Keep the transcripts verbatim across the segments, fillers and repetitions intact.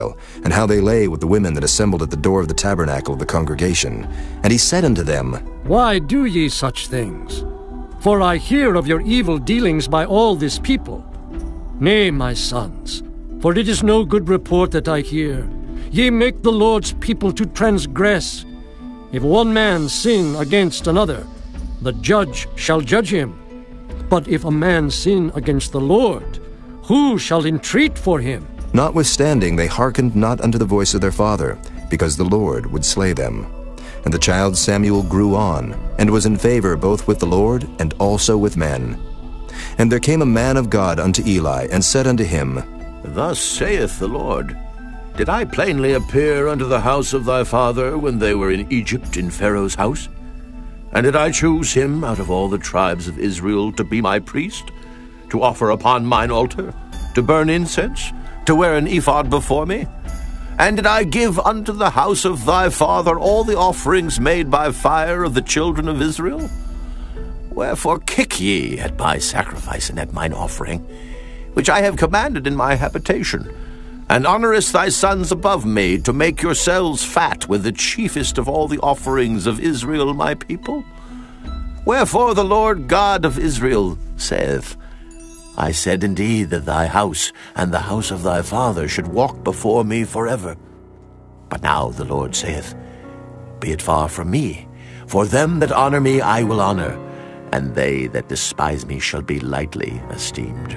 and how they lay with the women that assembled at the door of the tabernacle of the congregation. And he said unto them, Why do ye such things? For I hear of your evil dealings by all this people. Nay, my sons, for it is no good report that I hear. Ye make the Lord's people to transgress. If one man sin against another, the judge shall judge him. But if a man sin against the Lord, who shall entreat for him? Notwithstanding, they hearkened not unto the voice of their father, because the Lord would slay them. And the child Samuel grew on, and was in favor both with the Lord and also with men. And there came a man of God unto Eli, and said unto him, Thus saith the Lord, Did I plainly appear unto the house of thy father when they were in Egypt in Pharaoh's house? And did I choose him out of all the tribes of Israel to be my priest, to offer upon mine altar, to burn incense, to wear an ephod before me? And did I give unto the house of thy father all the offerings made by fire of the children of Israel? Wherefore kick ye at my sacrifice and at mine offering, which I have commanded in my habitation, and honourest thy sons above me, to make yourselves fat with the chiefest of all the offerings of Israel my people? Wherefore the Lord God of Israel saith, I said indeed that thy house and the house of thy father should walk before me forever. But now the Lord saith, Be it far from me, for them that honour me I will honour, and they that despise me shall be lightly esteemed.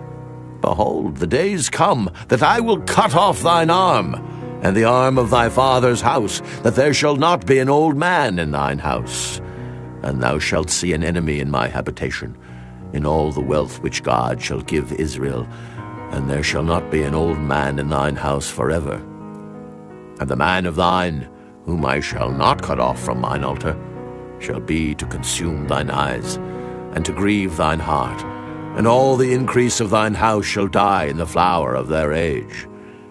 Behold, the days come that I will cut off thine arm, and the arm of thy father's house, that there shall not be an old man in thine house. And thou shalt see an enemy in my habitation, in all the wealth which God shall give Israel, and there shall not be an old man in thine house forever. And the man of thine, whom I shall not cut off from mine altar, shall be to consume thine eyes, and to grieve thine heart, and all the increase of thine house shall die in the flower of their age.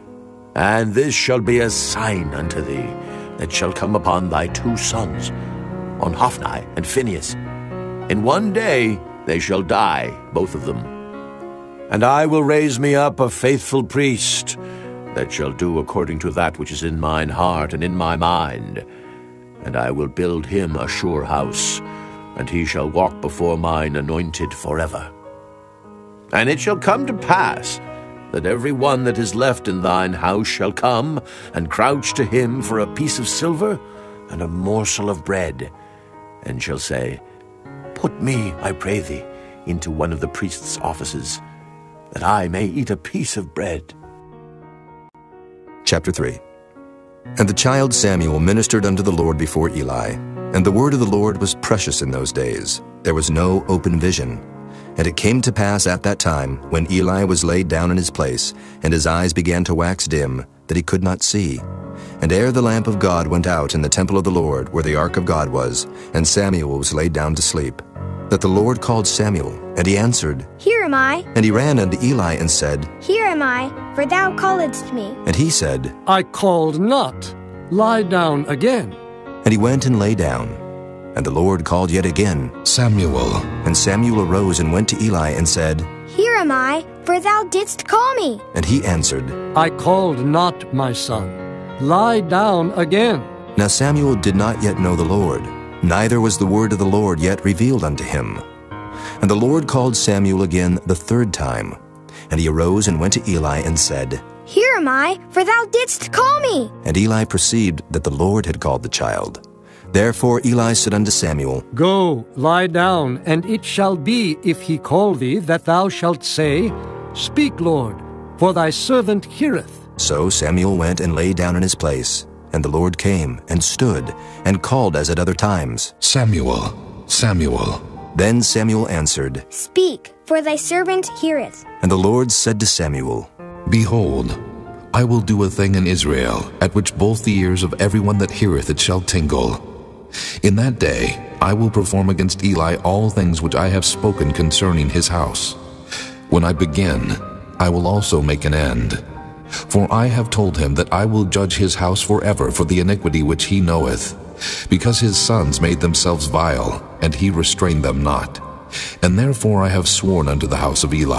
And this shall be a sign unto thee, that shall come upon thy two sons, on Hophni and Phinehas. In one day they shall die, both of them. And I will raise me up a faithful priest, that shall do according to that which is in mine heart and in my mind. And I will build him a sure house, and he shall walk before mine anointed forever. And it shall come to pass, that every one that is left in thine house shall come, and crouch to him for a piece of silver and a morsel of bread, and shall say, Put me, I pray thee, into one of the priest's offices, that I may eat a piece of bread. Chapter three. And the child Samuel ministered unto the Lord before Eli. And the word of the Lord was precious in those days. There was no open vision. And it came to pass at that time, when Eli was laid down in his place, and his eyes began to wax dim, that he could not see. And ere the lamp of God went out in the temple of the Lord, where the ark of God was, and Samuel was laid down to sleep, that the Lord called Samuel, and he answered, Here am I. And he ran unto Eli and said, Here am I, for thou calledst me. And he said, I called not. Lie down again. And he went and lay down. And the Lord called yet again, Samuel. And Samuel arose and went to Eli and said, Here am I, for thou didst call me. And he answered, I called not, my son. Lie down again. Now Samuel did not yet know the Lord, neither was the word of the Lord yet revealed unto him. And the Lord called Samuel again the third time. And he arose and went to Eli and said, Here am I, for thou didst call me. And Eli perceived that the Lord had called the child. Therefore Eli said unto Samuel, Go, lie down, and it shall be, if he call thee, that thou shalt say, Speak, Lord, for thy servant heareth. So Samuel went and lay down in his place. And the Lord came and stood and called as at other times, Samuel, Samuel. Then Samuel answered, Speak, for thy servant heareth. And the Lord said to Samuel, Behold, I will do a thing in Israel, at which both the ears of everyone that heareth it shall tingle. In that day I will perform against Eli all things which I have spoken concerning his house. When I begin, I will also make an end. For I have told him that I will judge his house forever for the iniquity which he knoweth, because his sons made themselves vile, and he restrained them not. And therefore I have sworn unto the house of Eli,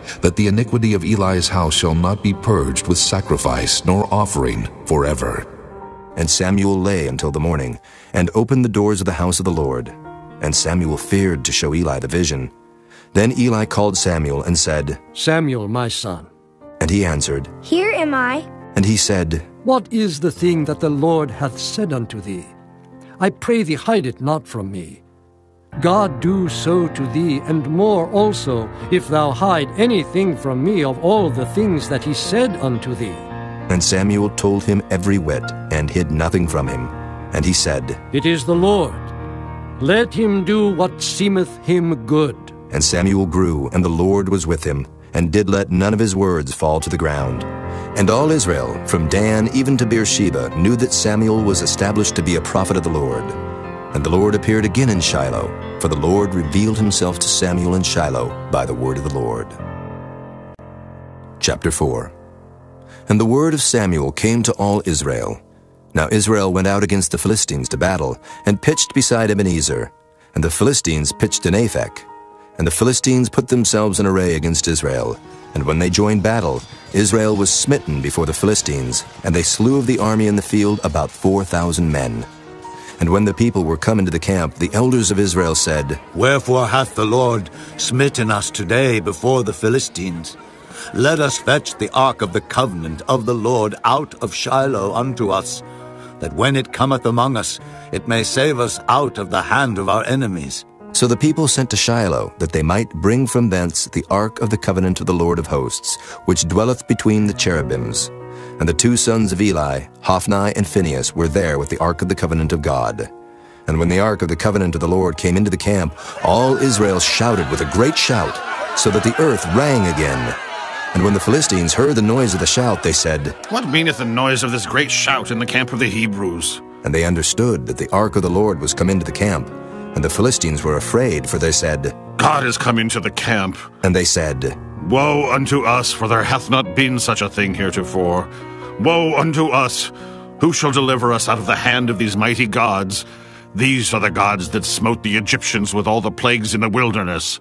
that the iniquity of Eli's house shall not be purged with sacrifice nor offering forever. And Samuel lay until the morning, and opened the doors of the house of the Lord. And Samuel feared to show Eli the vision. Then Eli called Samuel and said, Samuel, my son. And he answered, Here am I. And he said, What is the thing that the Lord hath said unto thee? I pray thee, hide it not from me. God do so to thee, and more also, if thou hide anything from me of all the things that he said unto thee. And Samuel told him every whit, and hid nothing from him. And he said, It is the Lord. Let him do what seemeth him good. And Samuel grew, and the Lord was with him, and did let none of his words fall to the ground. And all Israel, from Dan even to Beersheba, knew that Samuel was established to be a prophet of the Lord. And the Lord appeared again in Shiloh, for the Lord revealed himself to Samuel in Shiloh by the word of the Lord. Chapter four. And the word of Samuel came to all Israel. Now Israel went out against the Philistines to battle, and pitched beside Ebenezer. And the Philistines pitched in Aphek. And the Philistines put themselves in array against Israel. And when they joined battle, Israel was smitten before the Philistines, and they slew of the army in the field about four thousand men. And when the people were come into the camp, the elders of Israel said, Wherefore hath the Lord smitten us today before the Philistines? Let us fetch the ark of the covenant of the Lord out of Shiloh unto us, that when it cometh among us, it may save us out of the hand of our enemies. So the people sent to Shiloh, that they might bring from thence the ark of the covenant of the Lord of hosts, which dwelleth between the cherubims. And the two sons of Eli, Hophni and Phinehas, were there with the ark of the covenant of God. And when the ark of the covenant of the Lord came into the camp, all Israel shouted with a great shout, so that the earth rang again. And when the Philistines heard the noise of the shout, they said, What meaneth the noise of this great shout in the camp of the Hebrews? And they understood that the ark of the Lord was come into the camp. And the Philistines were afraid, for they said, God is come into the camp. And they said, Woe unto us, for there hath not been such a thing heretofore. Woe unto us! Who shall deliver us out of the hand of these mighty gods? These are the gods that smote the Egyptians with all the plagues in the wilderness.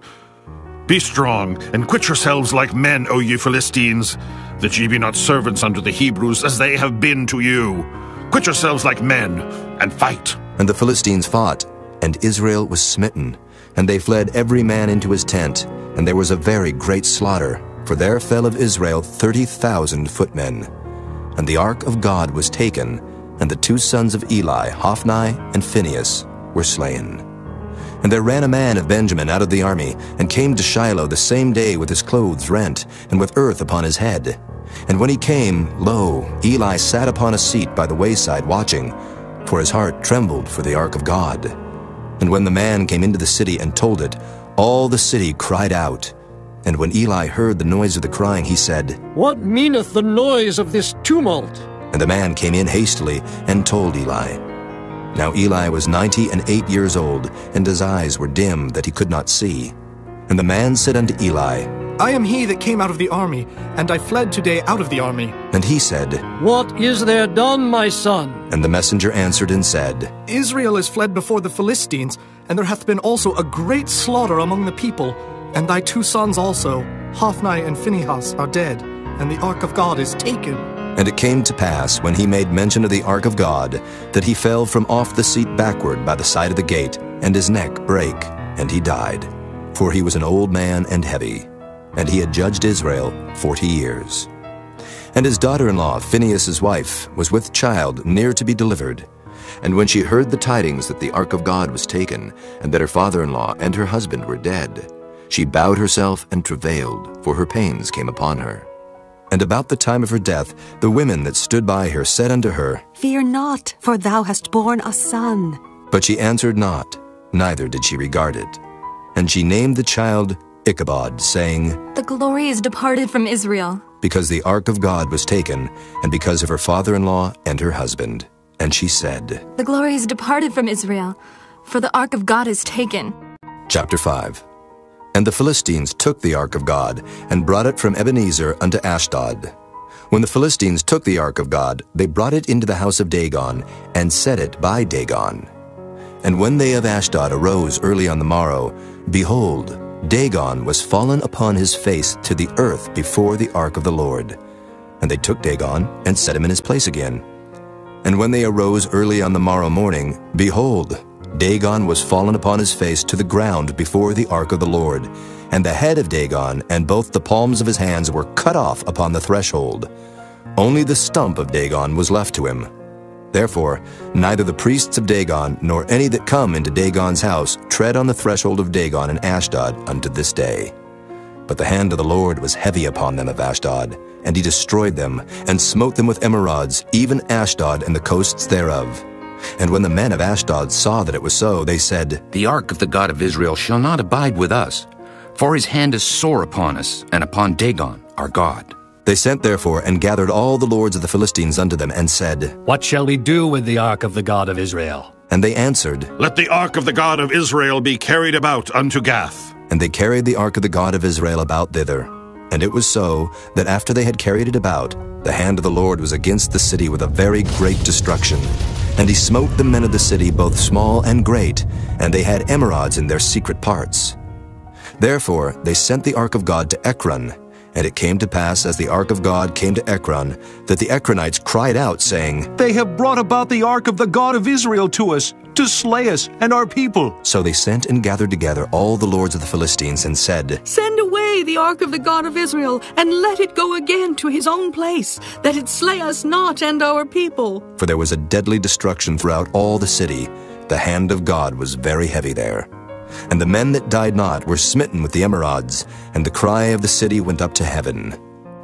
Be strong, and quit yourselves like men, O ye Philistines, that ye be not servants unto the Hebrews, as they have been to you. Quit yourselves like men, and fight. And the Philistines fought, and Israel was smitten. And they fled every man into his tent, and there was a very great slaughter, for there fell of Israel thirty thousand footmen. And the ark of God was taken, and the two sons of Eli, Hophni and Phinehas, were slain. And there ran a man of Benjamin out of the army, and came to Shiloh the same day with his clothes rent, and with earth upon his head. And when he came, lo, Eli sat upon a seat by the wayside watching, for his heart trembled for the ark of God. And when the man came into the city and told it, all the city cried out. And when Eli heard the noise of the crying, he said, What meaneth the noise of this tumult? And the man came in hastily and told Eli. Now Eli was ninety and eight years old, and his eyes were dim that he could not see. And the man said unto Eli, I am he that came out of the army, and I fled today out of the army. And he said, What is there done, my son? And the messenger answered and said, Israel is fled before the Philistines, and there hath been also a great slaughter among the people. And thy two sons also, Hophni and Phinehas, are dead, and the ark of God is taken. And it came to pass, when he made mention of the ark of God, that he fell from off the seat backward by the side of the gate, and his neck brake, and he died. For he was an old man and heavy, and he had judged Israel forty years. And his daughter-in-law, Phinehas' wife, was with child near to be delivered. And when she heard the tidings that the ark of God was taken, and that her father-in-law and her husband were dead, she bowed herself and travailed, for her pains came upon her. And about the time of her death, the women that stood by her said unto her, Fear not, for thou hast borne a son. But she answered not, neither did she regard it. And she named the child Ichabod, saying, The glory is departed from Israel. Because the ark of God was taken, and because of her father-in-law and her husband. And she said, The glory is departed from Israel, for the ark of God is taken. Chapter five. And the Philistines took the ark of God, and brought it from Ebenezer unto Ashdod. When the Philistines took the ark of God, they brought it into the house of Dagon, and set it by Dagon. And when they of Ashdod arose early on the morrow, behold, Dagon was fallen upon his face to the earth before the ark of the Lord. And they took Dagon and set him in his place again. And when they arose early on the morrow morning, behold, Dagon was fallen upon his face to the ground before the ark of the Lord, and the head of Dagon and both the palms of his hands were cut off upon the threshold. Only the stump of Dagon was left to him. Therefore, neither the priests of Dagon nor any that come into Dagon's house tread on the threshold of Dagon in Ashdod unto this day. But the hand of the Lord was heavy upon them of Ashdod, and he destroyed them, and smote them with emerods, even Ashdod and the coasts thereof. And when the men of Ashdod saw that it was so, they said, The ark of the God of Israel shall not abide with us, for his hand is sore upon us, and upon Dagon our God. They sent therefore and gathered all the lords of the Philistines unto them, and said, What shall we do with the ark of the God of Israel? And they answered, Let the ark of the God of Israel be carried about unto Gath. And they carried the ark of the God of Israel about thither. And it was so, that after they had carried it about, the hand of the Lord was against the city with a very great destruction. And he smote the men of the city, both small and great, and they had emerods in their secret parts. Therefore they sent the ark of God to Ekron. And it came to pass, as the ark of God came to Ekron, that the Ekronites cried out, saying, They have brought about the ark of the God of Israel to us, to slay us and our people. So they sent and gathered together all the lords of the Philistines, and said, Send away the ark of the God of Israel, and let it go again to his own place, that it slay us not and our people. For there was a deadly destruction throughout all the city. The hand of God was very heavy there. And the men that died not were smitten with the emerods, and the cry of the city went up to heaven.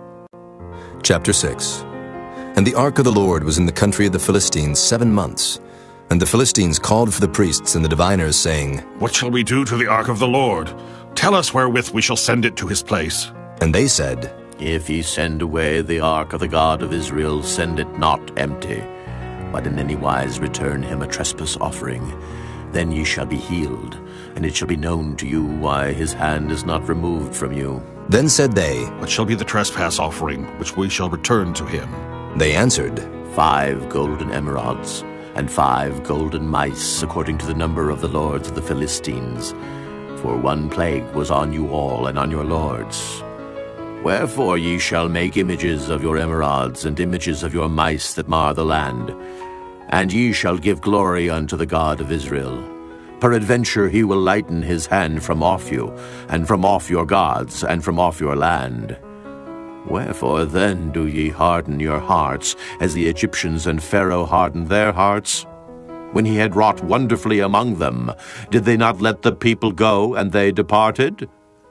Chapter six. And the ark of the Lord was in the country of the Philistines seven months. And the Philistines called for the priests and the diviners, saying, What shall we do to the ark of the Lord? Tell us wherewith we shall send it to his place. And they said, If ye send away the ark of the God of Israel, send it not empty, but in any wise return him a trespass offering. Then ye shall be healed, and it shall be known to you why his hand is not removed from you. Then said they, What shall be the trespass offering, which we shall return to him? They answered, Five golden emerods, and five golden mice, according to the number of the lords of the Philistines. For one plague was on you all, and on your lords. Wherefore ye shall make images of your emerods, and images of your mice that mar the land. And ye shall give glory unto the God of Israel. Peradventure he will lighten his hand from off you, and from off your gods, and from off your land. Wherefore then do ye harden your hearts, as the Egyptians and Pharaoh hardened their hearts? When he had wrought wonderfully among them, did they not let the people go, and they departed?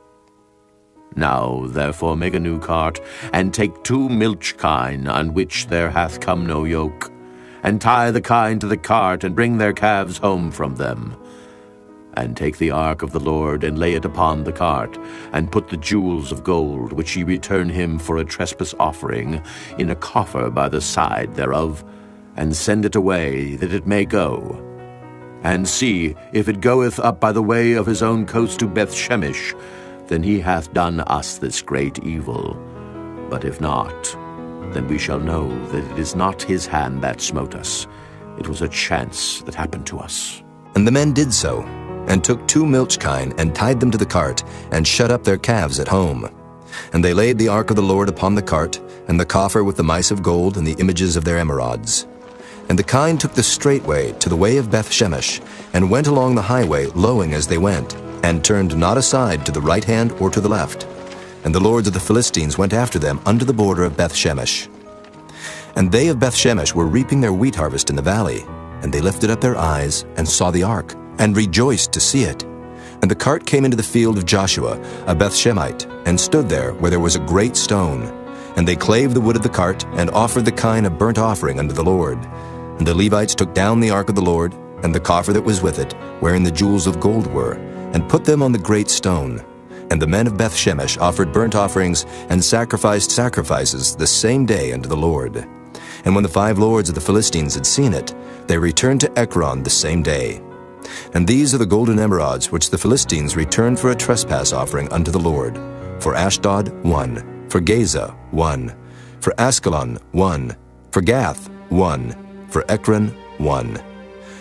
Now therefore make a new cart, and take two milch kine, on which there hath come no yoke, and tie the kine to the cart, and bring their calves home from them. And take the ark of the Lord, and lay it upon the cart, and put the jewels of gold, which ye return him for a trespass offering, in a coffer by the side thereof, and send it away, that it may go. And see, if it goeth up by the way of his own coast to Bethshemesh, then he hath done us this great evil. But if not, then we shall know that it is not his hand that smote us. It was a chance that happened to us. And the men did so, and took two milch kine, and tied them to the cart, and shut up their calves at home. And they laid the ark of the Lord upon the cart, and the coffer with the mice of gold, and the images of their emerods. And the kine took the straight way to the way of Bethshemesh, and went along the highway, lowing as they went, and turned not aside to the right hand or to the left. And the lords of the Philistines went after them unto the border of Bethshemesh. And they of Bethshemesh were reaping their wheat harvest in the valley. And they lifted up their eyes, and saw the ark, and rejoiced to see it. And the cart came into the field of Joshua, a Bethshemite, and stood there where there was a great stone. And they clave the wood of the cart, and offered the kine a burnt offering unto the Lord. And the Levites took down the ark of the Lord, and the coffer that was with it, wherein the jewels of gold were, and put them on the great stone. And the men of Bethshemesh offered burnt offerings, and sacrificed sacrifices the same day unto the Lord. And when the five lords of the Philistines had seen it, they returned to Ekron the same day. And these are the golden emerods which the Philistines returned for a trespass offering unto the Lord. For Ashdod, one. For Gaza, one. For Askelon, one. For Gath, one. For Ekron, one.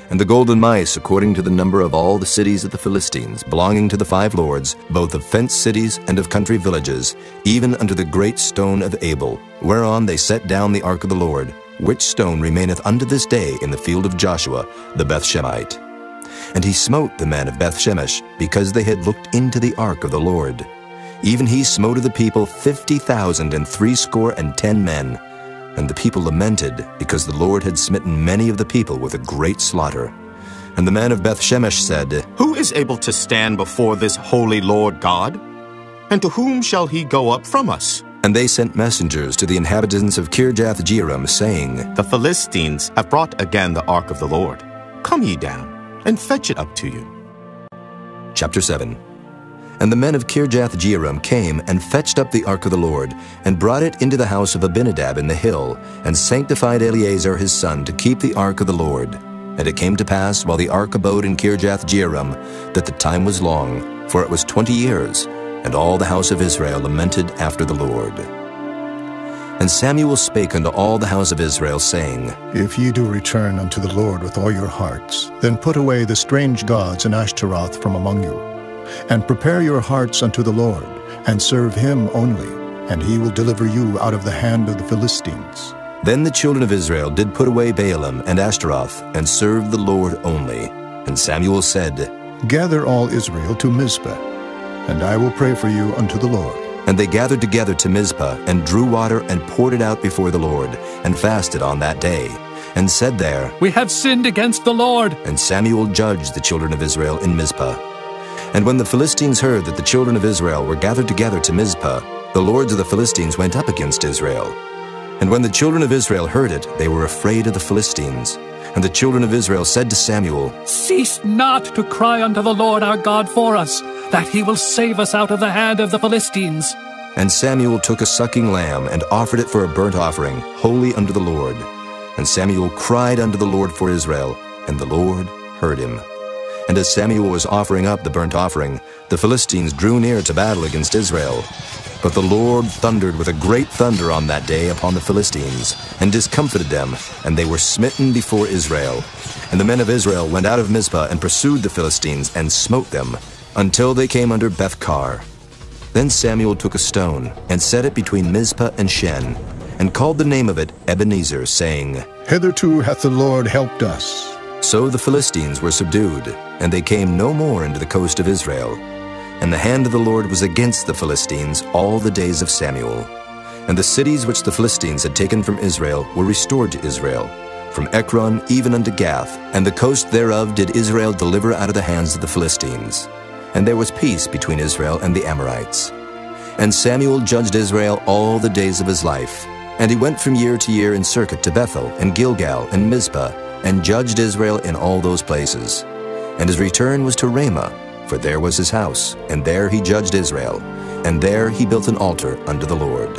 and the golden mice according to the number of all the cities of the Philistines, belonging to the five lords, both of fenced cities and of country villages, even unto the great stone of Abel, whereon they set down the ark of the Lord, which stone remaineth unto this day in the field of Joshua the Bethshemite. And he smote the men of Bethshemesh, because they had looked into the ark of the Lord. Even he smote of the people fifty thousand and threescore and ten men. And the people lamented, because the Lord had smitten many of the people with a great slaughter. And the men of Bethshemesh said, Who is able to stand before this holy Lord God? And to whom shall he go up from us? And they sent messengers to the inhabitants of Kirjath-jearim, saying, The Philistines have brought again the ark of the Lord. Come ye down, and fetch it up to you. Chapter seven. And the men of Kirjath-jearim came and fetched up the ark of the Lord, and brought it into the house of Abinadab in the hill, and sanctified Eleazar his son to keep the ark of the Lord. And it came to pass, while the ark abode in Kirjath-jearim, that the time was long, for it was twenty years, and all the house of Israel lamented after the Lord. And Samuel spake unto all the house of Israel, saying, If ye do return unto the Lord with all your hearts, then put away the strange gods and Ashtaroth from among you, and prepare your hearts unto the Lord, and serve him only, and he will deliver you out of the hand of the Philistines. Then the children of Israel did put away Baalim and Ashtaroth, and served the Lord only. And Samuel said, Gather all Israel to Mizpah, and I will pray for you unto the Lord. And they gathered together to Mizpah, and drew water, and poured it out before the Lord, and fasted on that day, and said there, We have sinned against the Lord. And Samuel judged the children of Israel in Mizpah. And when the Philistines heard that the children of Israel were gathered together to Mizpah, the lords of the Philistines went up against Israel. And when the children of Israel heard it, they were afraid of the Philistines. And the children of Israel said to Samuel, Cease not to cry unto the Lord our God for us, that he will save us out of the hand of the Philistines. And Samuel took a sucking lamb, and offered it for a burnt offering, holy unto the Lord. And Samuel cried unto the Lord for Israel, and the Lord heard him. And as Samuel was offering up the burnt offering, the Philistines drew near to battle against Israel. But the Lord thundered with a great thunder on that day upon the Philistines, and discomfited them, and they were smitten before Israel. And the men of Israel went out of Mizpah, and pursued the Philistines, and smote them, until they came under Bethkar. Then Samuel took a stone, and set it between Mizpah and Shen, and called the name of it Ebenezer, saying, Hitherto hath the Lord helped us. So the Philistines were subdued, and they came no more into the coast of Israel. And the hand of the Lord was against the Philistines all the days of Samuel. And the cities which the Philistines had taken from Israel were restored to Israel, from Ekron even unto Gath, and the coast thereof did Israel deliver out of the hands of the Philistines. And there was peace between Israel and the Amorites. And Samuel judged Israel all the days of his life. And he went from year to year in circuit to Bethel, and Gilgal, and Mizpah, and judged Israel in all those places. And his return was to Ramah, for there was his house, and there he judged Israel, and there he built an altar unto the Lord.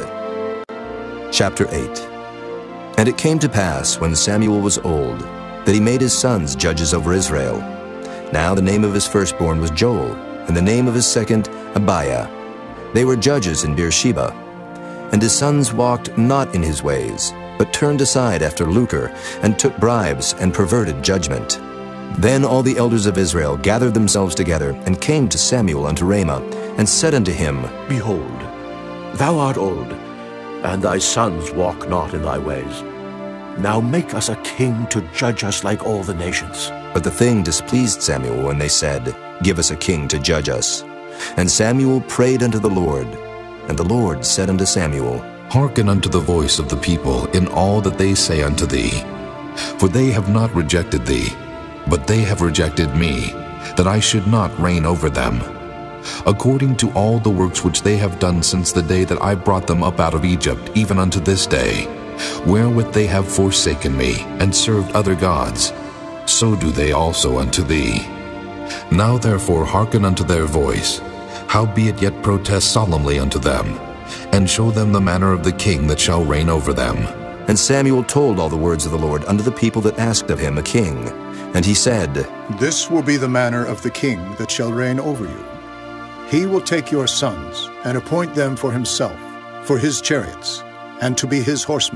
Chapter eight. And it came to pass, when Samuel was old, that he made his sons judges over Israel. Now the name of his firstborn was Joel, and the name of his second Abiah. They were judges in Beersheba. And his sons walked not in his ways, but turned aside after lucre, and took bribes, and perverted judgment. Then all the elders of Israel gathered themselves together, and came to Samuel unto Ramah, and said unto him, Behold, thou art old, and thy sons walk not in thy ways. Now make us a king to judge us like all the nations. But the thing displeased Samuel when they said, Give us a king to judge us. And Samuel prayed unto the Lord. And the Lord said unto Samuel, Hearken unto the voice of the people in all that they say unto thee. For they have not rejected thee, but they have rejected me, that I should not reign over them. According to all the works which they have done since the day that I brought them up out of Egypt, even unto this day, wherewith they have forsaken me, and served other gods, so do they also unto thee. Now therefore hearken unto their voice, howbeit yet protest solemnly unto them, and show them the manner of the king that shall reign over them. And Samuel told all the words of the Lord unto the people that asked of him a king. And he said, This will be the manner of the king that shall reign over you. He will take your sons, and appoint them for himself, for his chariots, and to be his horsemen,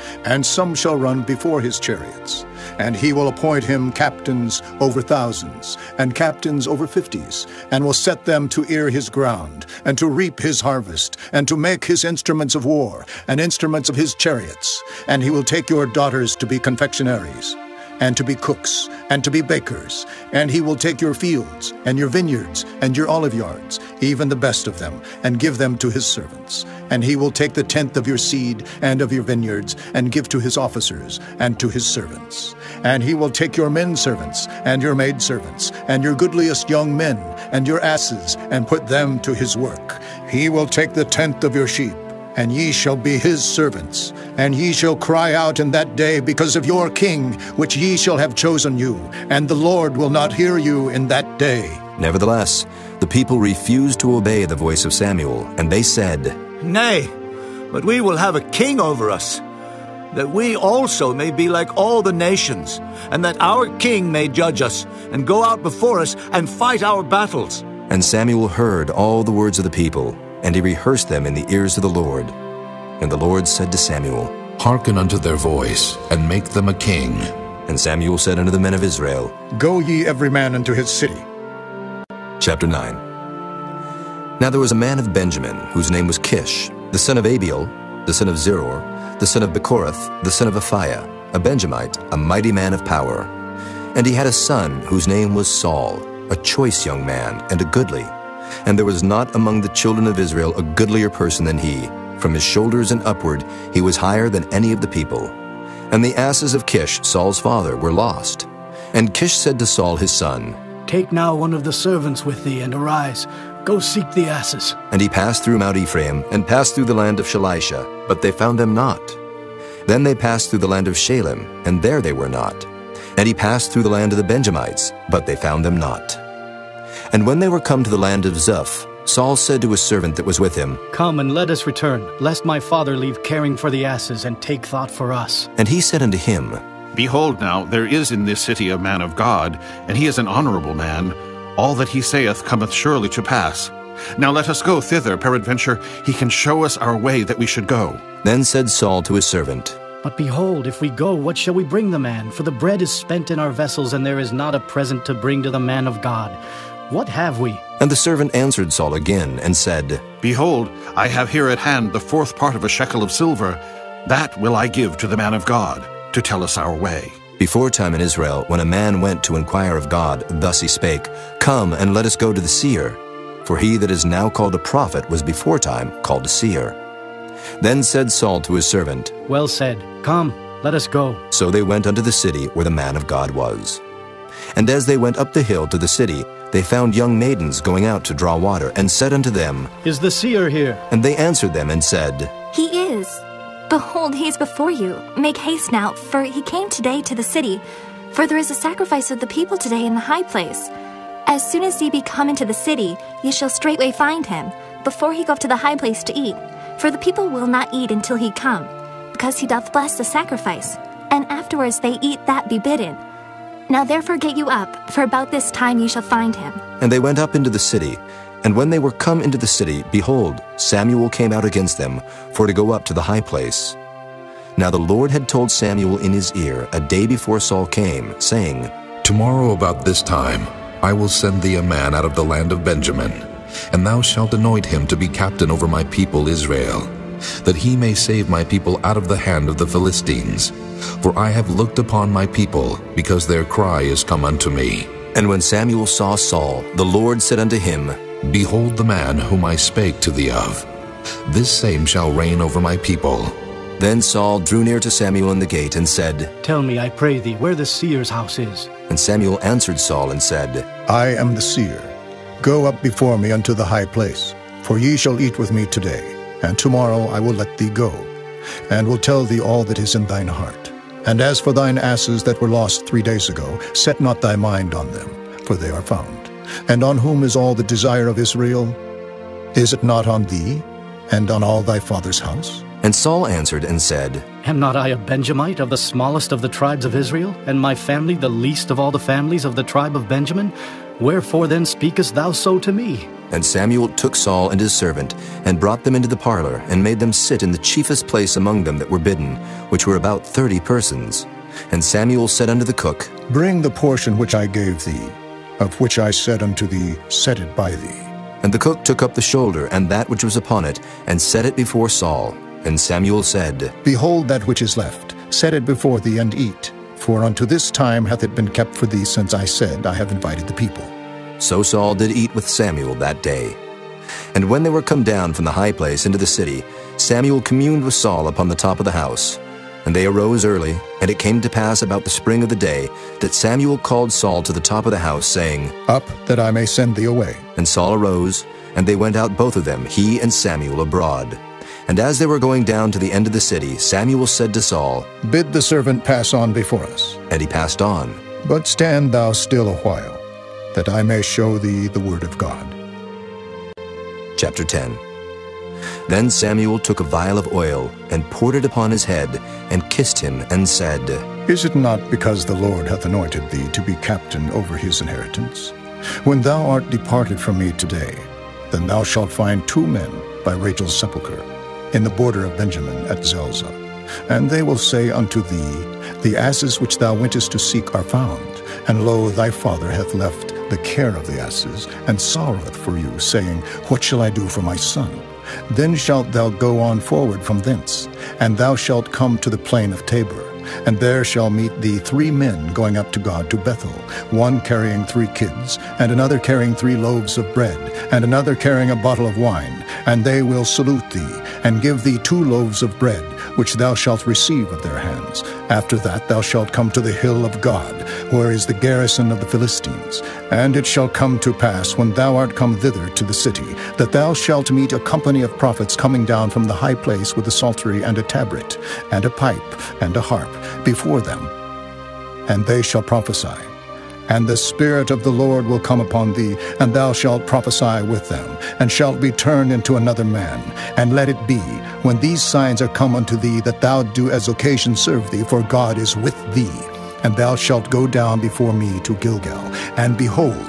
and some shall run before his chariots. And he will appoint him captains over thousands, and captains over fifties, and will set them to ear his ground, and to reap his harvest, and to make his instruments of war, and instruments of his chariots. And he will take your daughters to be confectionaries, and to be cooks, and to be bakers. And he will take your fields, and your vineyards, and your olive yards, even the best of them, and give them to his servants. And he will take the tenth of your seed and of your vineyards, and give to his officers, and to his servants. And he will take your men servants, and your maid servants, and your goodliest young men, and your asses, and put them to his work. He will take the tenth of your sheep, and ye shall be his servants. And ye shall cry out in that day because of your king, which ye shall have chosen you, and the Lord will not hear you in that day. Nevertheless, the people refused to obey the voice of Samuel, and they said, Nay, but we will have a king over us, that we also may be like all the nations, and that our king may judge us, and go out before us, and fight our battles. And Samuel heard all the words of the people, and he rehearsed them in the ears of the Lord. And the Lord said to Samuel, Hearken unto their voice, and make them a king. And Samuel said unto the men of Israel, Go ye every man unto his city. Chapter nine. Now there was a man of Benjamin, whose name was Kish, the son of Abiel, the son of Zeror, the son of Bechorath, the son of Aphiah, a Benjamite, a mighty man of power. And he had a son whose name was Saul, a choice young man, and a goodly. And there was not among the children of Israel a goodlier person than he. From his shoulders and upward he was higher than any of the people. And the asses of Kish, Saul's father, were lost. And Kish said to Saul his son, Take now one of the servants with thee, and arise. Go seek the asses. And he passed through Mount Ephraim, and passed through the land of Shalisha, but they found them not. Then they passed through the land of Shalem, and there they were not. And he passed through the land of the Benjamites, but they found them not. And when they were come to the land of Zuph, Saul said to his servant that was with him, Come and let us return, lest my father leave caring for the asses, and take thought for us. And he said unto him, Behold now, there is in this city a man of God, and he is an honorable man. All that he saith cometh surely to pass. Now let us go thither, peradventure he can show us our way that we should go. Then said Saul to his servant, But behold, if we go, what shall we bring the man? For the bread is spent in our vessels, and there is not a present to bring to the man of God. What have we? And the servant answered Saul again, and said, Behold, I have here at hand the fourth part of a shekel of silver. That will I give to the man of God, to tell us our way. Before time in Israel, when a man went to inquire of God, thus he spake, Come, and let us go to the seer. For he that is now called a prophet was before time called a seer. Then said Saul to his servant, Well said. Come, let us go. So they went unto the city where the man of God was. And as they went up the hill to the city, they found young maidens going out to draw water, and said unto them, Is the seer here? And they answered them and said, He is. Behold, he is before you. Make haste now, for he came today to the city. For there is a sacrifice of the people today in the high place. As soon as ye be come into the city, ye shall straightway find him, before he go up to the high place to eat. For the people will not eat until he come, because he doth bless the sacrifice. And afterwards they eat that be bidden. Now therefore get you up, for about this time ye shall find him. And they went up into the city. And when they were come into the city, behold, Samuel came out against them, for to go up to the high place. Now the Lord had told Samuel in his ear a day before Saul came, saying, Tomorrow about this time I will send thee a man out of the land of Benjamin, and thou shalt anoint him to be captain over my people Israel, that he may save my people out of the hand of the Philistines. For I have looked upon my people, because their cry is come unto me. And when Samuel saw Saul, the Lord said unto him, Behold the man whom I spake to thee of. This same shall reign over my people. Then Saul drew near to Samuel in the gate, and said, Tell me, I pray thee, where the seer's house is. And Samuel answered Saul, and said, I am the seer. Go up before me unto the high place, for ye shall eat with me today, and tomorrow I will let thee go, and will tell thee all that is in thine heart. And as for thine asses that were lost three days ago, set not thy mind on them, for they are found. And on whom is all the desire of Israel? Is it not on thee, and on all thy father's house? And Saul answered and said, Am not I a Benjamite of the smallest of the tribes of Israel, and my family the least of all the families of the tribe of Benjamin? Wherefore then speakest thou so to me? And Samuel took Saul and his servant, and brought them into the parlor, and made them sit in the chiefest place among them that were bidden, which were about thirty persons. And Samuel said unto the cook, Bring the portion which I gave thee, of which I said unto thee, Set it by thee. And the cook took up the shoulder, and that which was upon it, and set it before Saul. And Samuel said, Behold that which is left, set it before thee, and eat. For unto this time hath it been kept for thee, since I said, I have invited the people. So Saul did eat with Samuel that day. And when they were come down from the high place into the city, Samuel communed with Saul upon the top of the house. And they arose early, and it came to pass about the spring of the day, that Samuel called Saul to the top of the house, saying, Up, that I may send thee away. And Saul arose, and they went out both of them, he and Samuel, abroad. And as they were going down to the end of the city, Samuel said to Saul, Bid the servant pass on before us. And he passed on. But stand thou still a while, that I may show thee the word of God. Chapter ten. Then Samuel took a vial of oil, and poured it upon his head, and kissed him, and said, Is it not because the Lord hath anointed thee to be captain over his inheritance? When thou art departed from me today, then thou shalt find two men by Rachel's sepulchre, in the border of Benjamin at Zelzah. And they will say unto thee, The asses which thou wentest to seek are found, and lo, thy father hath left the care of the asses, and sorroweth for you, saying, What shall I do for my son? Then shalt thou go on forward from thence, and thou shalt come to the plain of Tabor. And there shall meet thee three men going up to God to Bethel, one carrying three kids, and another carrying three loaves of bread, and another carrying a bottle of wine. And they will salute thee, and give thee two loaves of bread, which thou shalt receive of their hands. After that thou shalt come to the hill of God, where is the garrison of the Philistines. And it shall come to pass, when thou art come thither to the city, that thou shalt meet a company of prophets coming down from the high place with a psaltery and a tabret, and a pipe, and a harp, before them. And they shall prophesy. And the Spirit of the Lord will come upon thee, and thou shalt prophesy with them, and shalt be turned into another man. And let it be, when these signs are come unto thee, that thou do as occasion serve thee, for God is with thee. And thou shalt go down before me to Gilgal, and behold,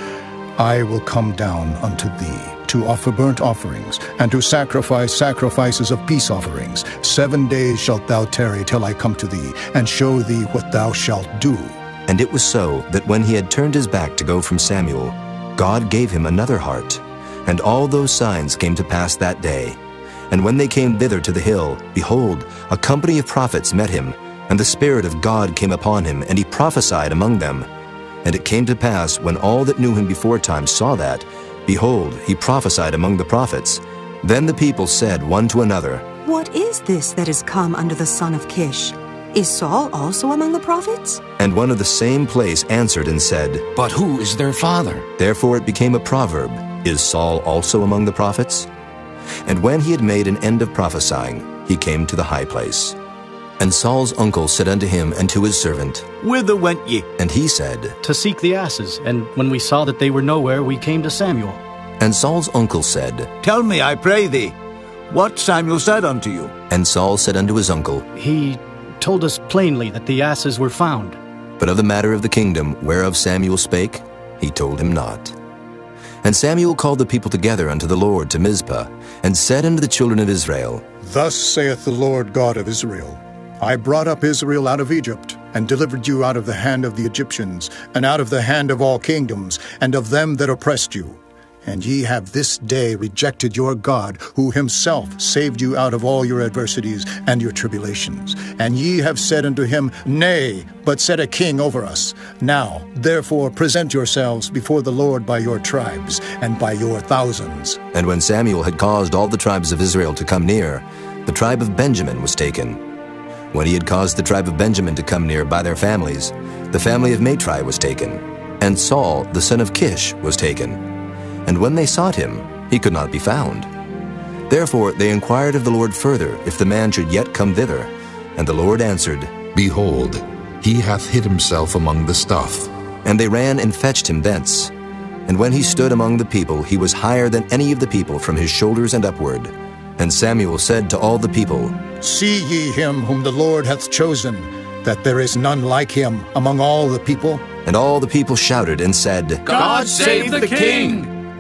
I will come down unto thee, to offer burnt offerings, and to sacrifice sacrifices of peace offerings. Seven days shalt thou tarry till I come to thee, and show thee what thou shalt do. And it was so, that when he had turned his back to go from Samuel, God gave him another heart. And all those signs came to pass that day. And when they came thither to the hill, behold, a company of prophets met him, and the Spirit of God came upon him, and he prophesied among them. And it came to pass, when all that knew him beforetime saw that, behold, he prophesied among the prophets. Then the people said one to another, What is this that is come unto the son of Kish? Is Saul also among the prophets? And one of the same place answered and said, But who is their father? Therefore it became a proverb, Is Saul also among the prophets? And when he had made an end of prophesying, he came to the high place. And Saul's uncle said unto him and to his servant, Whither went ye? And he said, To seek the asses, and when we saw that they were nowhere, we came to Samuel. And Saul's uncle said, Tell me, I pray thee, what Samuel said unto you. And Saul said unto his uncle, He told us plainly that the asses were found. But of the matter of the kingdom whereof Samuel spake, he told him not. And Samuel called the people together unto the Lord to Mizpah, and said unto the children of Israel, Thus saith the Lord God of Israel, I brought up Israel out of Egypt, and delivered you out of the hand of the Egyptians, and out of the hand of all kingdoms, and of them that oppressed you. And ye have this day rejected your God, who himself saved you out of all your adversities and your tribulations. And ye have said unto him, Nay, but set a king over us. Now, therefore, present yourselves before the Lord by your tribes, and by your thousands. And when Samuel had caused all the tribes of Israel to come near, the tribe of Benjamin was taken. When he had caused the tribe of Benjamin to come near by their families, the family of Matri was taken. And Saul, the son of Kish, was taken. And when they sought him, he could not be found. Therefore they inquired of the Lord further, if the man should yet come thither. And the Lord answered, Behold, he hath hid himself among the stuff. And they ran and fetched him thence. And when he stood among the people, he was higher than any of the people from his shoulders and upward. And Samuel said to all the people, See ye him whom the Lord hath chosen, that there is none like him among all the people? And all the people shouted and said, God save the king!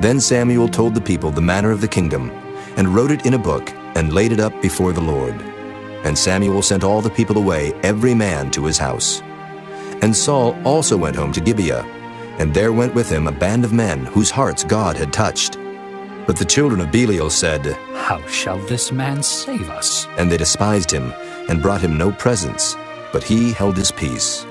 Then Samuel told the people the manner of the kingdom, and wrote it in a book, and laid it up before the Lord. And Samuel sent all the people away, every man to his house. And Saul also went home to Gibeah, and there went with him a band of men whose hearts God had touched. But the children of Belial said, How shall this man save us? And they despised him, and brought him no presents, but he held his peace.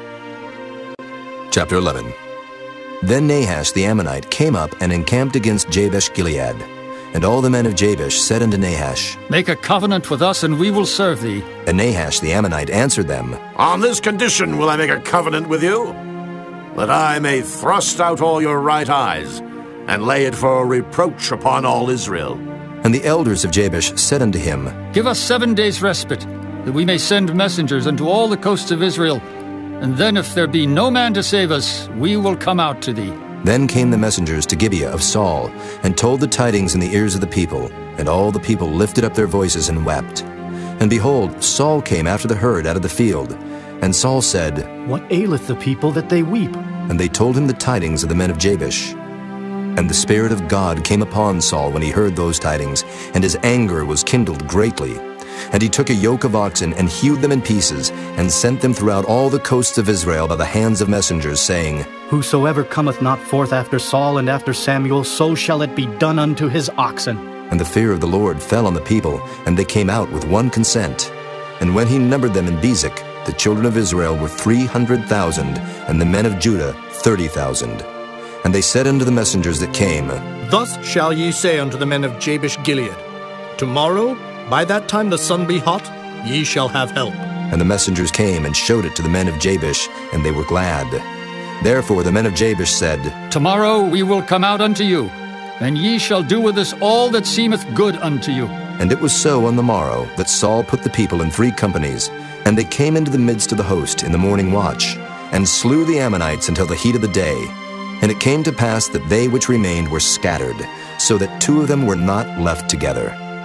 Chapter eleven. Then Nahash the Ammonite came up and encamped against Jabesh-Gilead. And all the men of Jabesh said unto Nahash, Make a covenant with us, and we will serve thee. And Nahash the Ammonite answered them, On this condition will I make a covenant with you, that I may thrust out all your right eyes, and lay it for a reproach upon all Israel. And the elders of Jabesh said unto him, Give us seven days' respite, that we may send messengers unto all the coasts of Israel. And then if there be no man to save us, we will come out to thee. Then came the messengers to Gibeah of Saul, and told the tidings in the ears of the people. And all the people lifted up their voices and wept. And behold, Saul came after the herd out of the field. And Saul said, What aileth the people that they weep? And they told him the tidings of the men of Jabesh. And the Spirit of God came upon Saul when he heard those tidings, and his anger was kindled greatly. And he took a yoke of oxen, and hewed them in pieces, and sent them throughout all the coasts of Israel by the hands of messengers, saying, Whosoever cometh not forth after Saul and after Samuel, so shall it be done unto his oxen. And the fear of the Lord fell on the people, and they came out with one consent. And when he numbered them in Bezek, the children of Israel were three hundred thousand, and the men of Judah thirty thousand. And they said unto the messengers that came, Thus shall ye say unto the men of Jabesh-Gilead, Tomorrow, by that time the sun be hot, ye shall have help. And the messengers came and showed it to the men of Jabesh, and they were glad. Therefore the men of Jabesh said, Tomorrow we will come out unto you, and ye shall do with us all that seemeth good unto you. And it was so on the morrow that Saul put the people in three companies, and they came into the midst of the host in the morning watch, and slew the Ammonites until the heat of the day. And it came to pass that they which remained were scattered, so that two of them were not left together.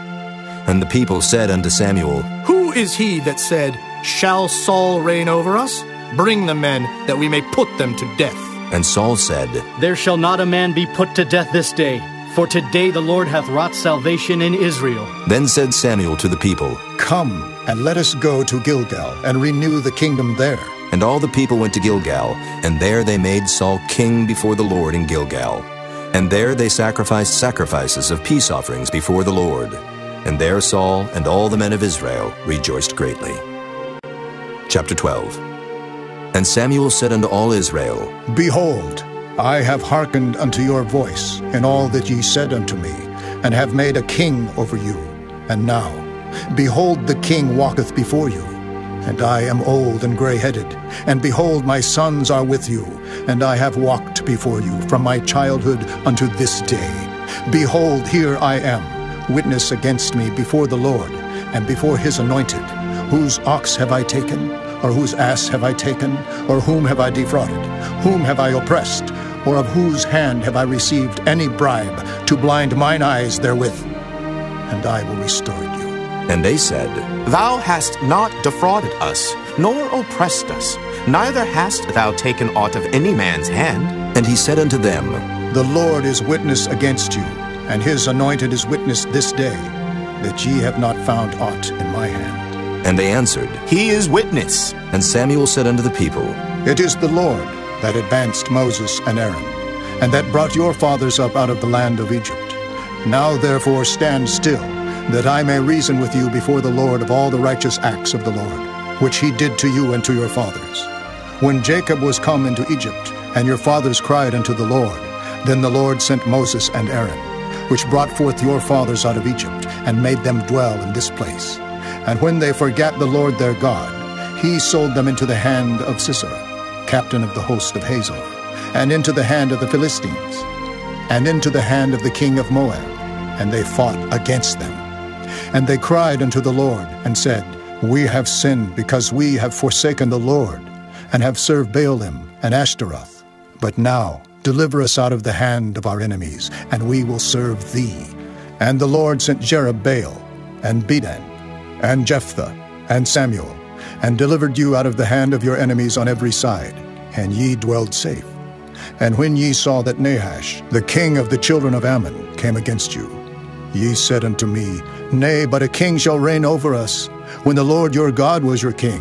And the people said unto Samuel, Who is he that said, Shall Saul reign over us? Bring the men, that we may put them to death. And Saul said, There shall not a man be put to death this day, for today the Lord hath wrought salvation in Israel. Then said Samuel to the people, Come, and let us go to Gilgal, and renew the kingdom there. And all the people went to Gilgal, and there they made Saul king before the Lord in Gilgal. And there they sacrificed sacrifices of peace offerings before the Lord. And there Saul and all the men of Israel rejoiced greatly. Chapter twelve. And Samuel said unto all Israel, Behold, I have hearkened unto your voice in all that ye said unto me, and have made a king over you. And now, behold, the king walketh before you, and I am old and grey-headed. And behold, my sons are with you, and I have walked before you from my childhood unto this day. Behold, here I am, witness against me before the Lord, and before his anointed. Whose ox have I taken? Or whose ass have I taken? Or whom have I defrauded? Whom have I oppressed? Or of whose hand have I received any bribe to blind mine eyes therewith? And I will restore you. And they said, Thou hast not defrauded us, nor oppressed us, neither hast thou taken aught of any man's hand. And he said unto them, The Lord is witness against you, and his anointed is witness this day, that ye have not found aught in my hand. And they answered, He is witness. And Samuel said unto the people, It is the Lord that advanced Moses and Aaron, and that brought your fathers up out of the land of Egypt. Now therefore stand still, that I may reason with you before the Lord of all the righteous acts of the Lord, which he did to you and to your fathers. When Jacob was come into Egypt, and your fathers cried unto the Lord, then the Lord sent Moses and Aaron, which brought forth your fathers out of Egypt, and made them dwell in this place. And when they forgat the Lord their God, he sold them into the hand of Sisera, captain of the host of Hazor, and into the hand of the Philistines, and into the hand of the king of Moab, and they fought against them. And they cried unto the Lord, and said, We have sinned, because we have forsaken the Lord, and have served Baalim and Ashtaroth. But now deliver us out of the hand of our enemies, and we will serve thee. And the Lord sent Jerubbaal, and Bedan, and Jephthah, and Samuel, and delivered you out of the hand of your enemies on every side, and ye dwelled safe. And when ye saw that Nahash, the king of the children of Ammon, came against you, ye said unto me, Nay, but a king shall reign over us, when the Lord your God was your king.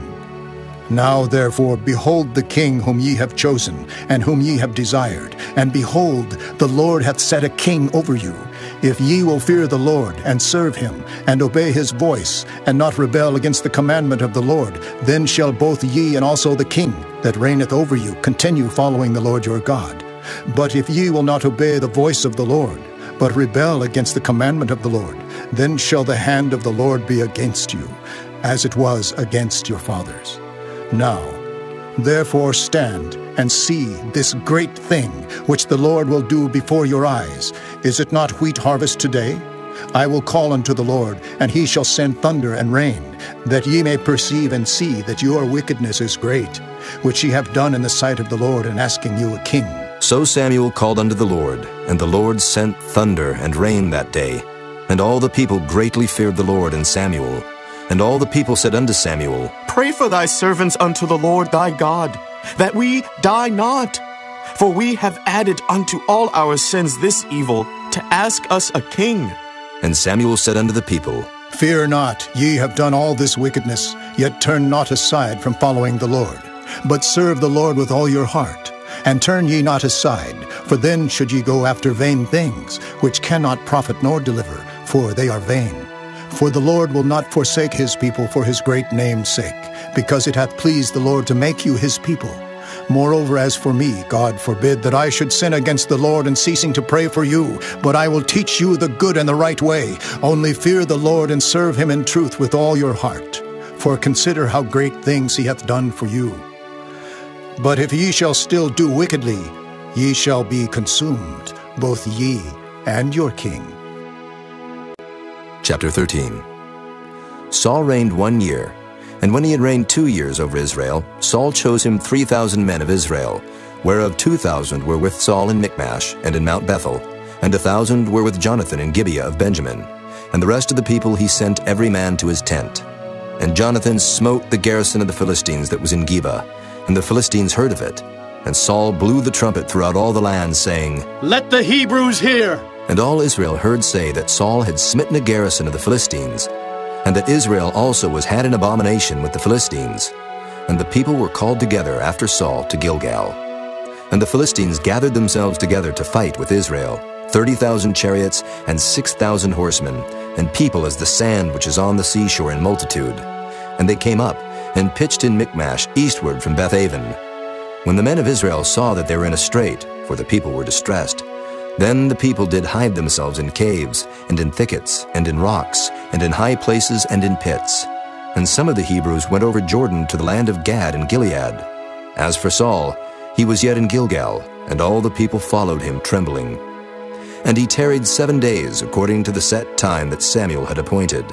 Now therefore behold the king whom ye have chosen, and whom ye have desired, and behold, the Lord hath set a king over you. If ye will fear the Lord, and serve him, and obey his voice, and not rebel against the commandment of the Lord, then shall both ye and also the king that reigneth over you continue following the Lord your God. But if ye will not obey the voice of the Lord, but rebel against the commandment of the Lord, then shall the hand of the Lord be against you, as it was against your fathers. Now, therefore stand and see this great thing which the Lord will do before your eyes. Is it not wheat harvest today? I will call unto the Lord, and he shall send thunder and rain, that ye may perceive and see that your wickedness is great, which ye have done in the sight of the Lord in asking you a king. So Samuel called unto the Lord, and the Lord sent thunder and rain that day. And all the people greatly feared the Lord and Samuel. And all the people said unto Samuel, Pray for thy servants unto the Lord thy God, that we die not. For we have added unto all our sins this evil, to ask us a king. And Samuel said unto the people, Fear not, ye have done all this wickedness, yet turn not aside from following the Lord, but serve the Lord with all your heart. And turn ye not aside, for then should ye go after vain things, which cannot profit nor deliver, for they are vain. For the Lord will not forsake his people for his great name's sake, because it hath pleased the Lord to make you his people. Moreover, as for me, God forbid that I should sin against the Lord in ceasing to pray for you, but I will teach you the good and the right way. Only fear the Lord and serve him in truth with all your heart. For consider how great things he hath done for you. But if ye shall still do wickedly, ye shall be consumed, both ye and your king. Chapter thirteen. Saul reigned one year, and when he had reigned two years over Israel, Saul chose him three thousand men of Israel, whereof two thousand were with Saul in Michmash and in Mount Bethel, and a thousand were with Jonathan in Gibeah of Benjamin. And the rest of the people he sent every man to his tent. And Jonathan smote the garrison of the Philistines that was in Geba, and the Philistines heard of it. And Saul blew the trumpet throughout all the land, saying, Let the Hebrews hear! And all Israel heard say that Saul had smitten a garrison of the Philistines, and that Israel also was had an abomination with the Philistines. And the people were called together after Saul to Gilgal. And the Philistines gathered themselves together to fight with Israel, thirty thousand chariots and six thousand horsemen, and people as the sand which is on the seashore in multitude. And they came up, and pitched in Michmash eastward from Bethaven. When the men of Israel saw that they were in a strait, for the people were distressed, then the people did hide themselves in caves, and in thickets, and in rocks, and in high places, and in pits. And some of the Hebrews went over Jordan to the land of Gad and Gilead. As for Saul, he was yet in Gilgal, and all the people followed him trembling. And he tarried seven days, according to the set time that Samuel had appointed.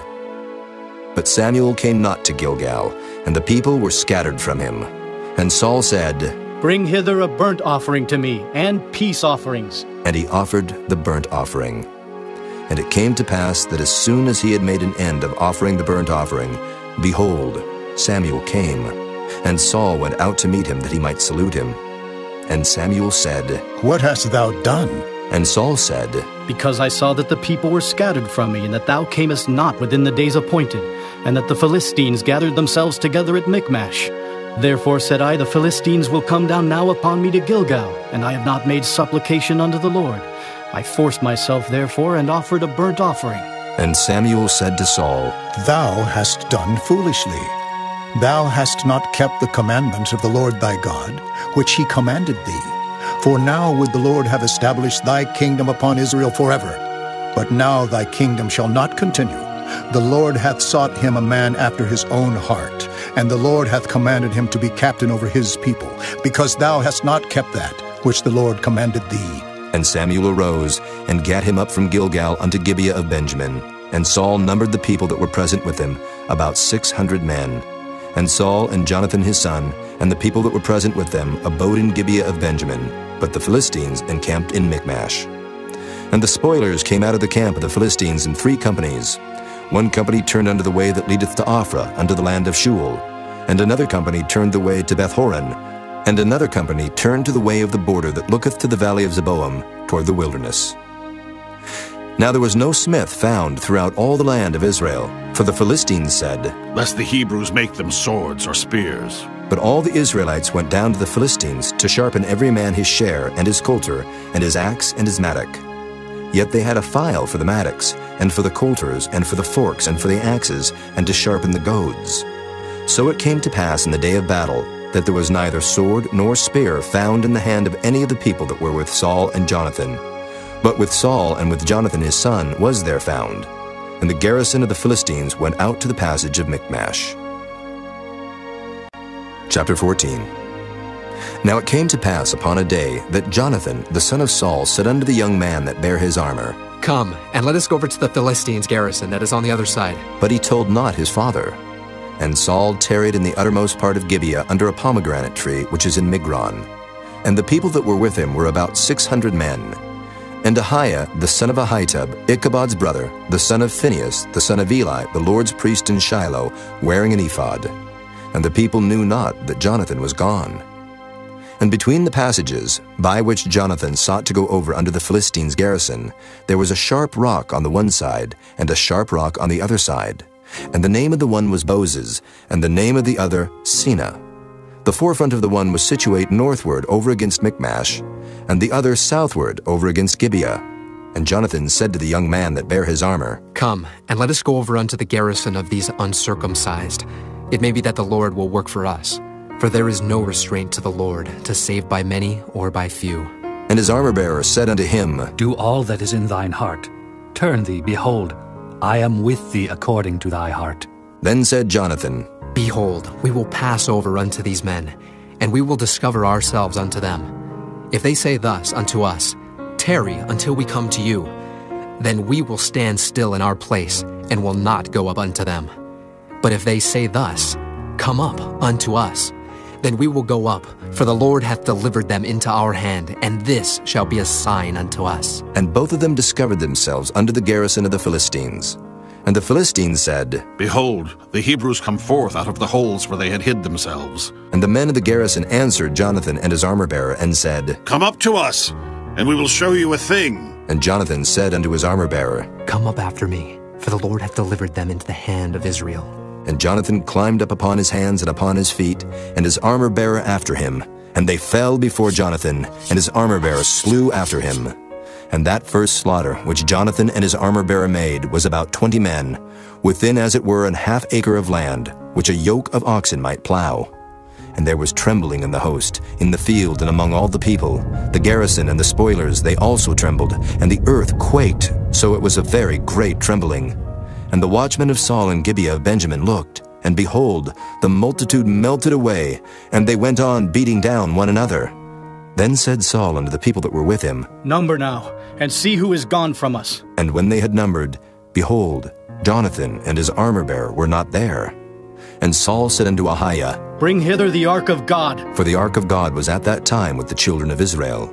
But Samuel came not to Gilgal, and the people were scattered from him. And Saul said, Bring hither a burnt offering to me, and peace offerings. And he offered the burnt offering. And it came to pass that as soon as he had made an end of offering the burnt offering, behold, Samuel came. And Saul went out to meet him, that he might salute him. And Samuel said, What hast thou done? And Saul said, Because I saw that the people were scattered from me, and that thou camest not within the days appointed, and that the Philistines gathered themselves together at Michmash. Therefore said I, The Philistines will come down now upon me to Gilgal, and I have not made supplication unto the Lord. I forced myself therefore, and offered a burnt offering. And Samuel said to Saul, Thou hast done foolishly. Thou hast not kept the commandment of the Lord thy God, which he commanded thee. For now would the Lord have established thy kingdom upon Israel forever. But now thy kingdom shall not continue. The Lord hath sought him a man after his own heart, and the Lord hath commanded him to be captain over his people, because thou hast not kept that which the Lord commanded thee. And Samuel arose, and gat him up from Gilgal unto Gibeah of Benjamin. And Saul numbered the people that were present with him, about six hundred men. And Saul and Jonathan his son, and the people that were present with them, abode in Gibeah of Benjamin, but the Philistines encamped in Michmash. And the spoilers came out of the camp of the Philistines in three companies. One company turned unto the way that leadeth to Ophrah, unto the land of Shual, and another company turned the way to Bethhoron, And another company turned to the way of the border that looketh to the valley of Zeboim, toward the wilderness. Now there was no smith found throughout all the land of Israel, for the Philistines said, Lest the Hebrews make them swords or spears. But all the Israelites went down to the Philistines to sharpen every man his share, and his coulter, and his axe, and his mattock. Yet they had a file for the mattocks, and for the coulters, and for the forks, and for the axes, and to sharpen the goads. So it came to pass in the day of battle, that there was neither sword nor spear found in the hand of any of the people that were with Saul and Jonathan. But with Saul and with Jonathan his son was there found. And the garrison of the Philistines went out to the passage of Michmash. Chapter fourteen. Now it came to pass upon a day that Jonathan the son of Saul said unto the young man that bare his armor, Come, and let us go over to the Philistines' garrison that is on the other side. But he told not his father. And Saul tarried in the uttermost part of Gibeah under a pomegranate tree which is in Migron. And the people that were with him were about six hundred men. And Ahiah the son of Ahitub, Ichabod's brother, the son of Phinehas, the son of Eli, the Lord's priest in Shiloh, wearing an ephod. And the people knew not that Jonathan was gone. And between the passages, by which Jonathan sought to go over unto the Philistines' garrison, there was a sharp rock on the one side, and a sharp rock on the other side. And the name of the one was Boses, and the name of the other Sina. The forefront of the one was situate northward over against Michmash, and the other southward over against Gibeah. And Jonathan said to the young man that bare his armor, Come, and let us go over unto the garrison of these uncircumcised. It may be that the Lord will work for us, for there is no restraint to the Lord, to save by many or by few. And his armor-bearer said unto him, Do all that is in thine heart. Turn thee, behold, I am with thee according to thy heart. Then said Jonathan, Behold, we will pass over unto these men, and we will discover ourselves unto them. If they say thus unto us, Tarry until we come to you, then we will stand still in our place, and will not go up unto them. But if they say thus, Come up unto us, then we will go up, for the Lord hath delivered them into our hand, and this shall be a sign unto us. And both of them discovered themselves unto the garrison of the Philistines. And the Philistines said, Behold, the Hebrews come forth out of the holes where they had hid themselves. And the men of the garrison answered Jonathan and his armor-bearer, and said, Come up to us, and we will show you a thing. And Jonathan said unto his armor-bearer, Come up after me, for the Lord hath delivered them into the hand of Israel. And Jonathan climbed up upon his hands and upon his feet, and his armor-bearer after him. And they fell before Jonathan, and his armor-bearer slew after him. And that first slaughter which Jonathan and his armor-bearer made was about twenty men, within as it were an half acre of land, which a yoke of oxen might plow. And there was trembling in the host, in the field and among all the people. The garrison and the spoilers, they also trembled, and the earth quaked, so it was a very great trembling. And the watchmen of Saul and Gibeah of Benjamin looked, and behold, the multitude melted away, and they went on beating down one another. Then said Saul unto the people that were with him, Number now, and see who is gone from us. And when they had numbered, behold, Jonathan and his armor-bearer were not there. And Saul said unto Ahiah, Bring hither the ark of God. For the ark of God was at that time with the children of Israel.